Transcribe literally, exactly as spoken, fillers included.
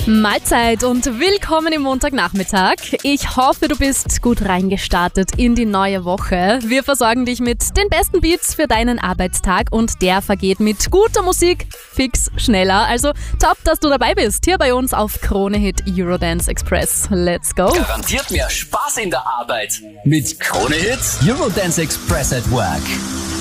Mahlzeit und willkommen im Montagnachmittag. Ich hoffe, du bist gut reingestartet in die neue Woche. Wir versorgen dich mit den besten Beats für deinen Arbeitstag und der vergeht mit guter Musik fix schneller. Also top, dass du dabei bist, hier bei uns auf Krone Hit Eurodance Express. Let's go! Garantiert mehr Spaß in der Arbeit mit Krone Hit Eurodance Express at Work.